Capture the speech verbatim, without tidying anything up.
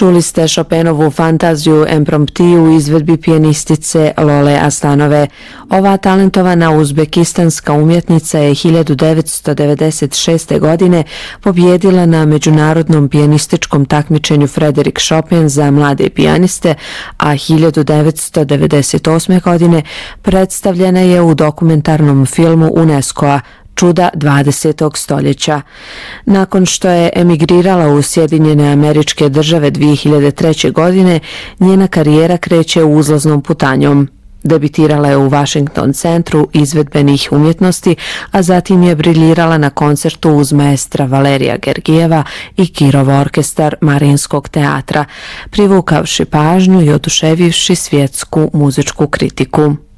Čuli ste Chopinovu fantaziju Impromptu u izvedbi pijanistice Lole Astanove. Ova talentovana uzbekistanska umjetnica je hiljadu devetsto devedeset šeste. godine pobjedila na međunarodnom pijanističkom takmičenju Frederick Chopin za mlade pijaniste, a hiljadu devetsto devedeset osme. godine predstavljena je u dokumentarnom filmu UNESCO-a Čuda dvadesetog stoljeća. Nakon što je emigrirala u Sjedinjene Američke Države dvije hiljade treće. godine, njena karijera kreće uzlaznom putanjom. Debitirala je u Washington centru izvedbenih umjetnosti, a zatim je briljirala na koncertu uz maestra Valerija Gergijeva i Kirov orkestar Marinskog teatra, privukavši pažnju i oduševivši svjetsku muzičku kritiku.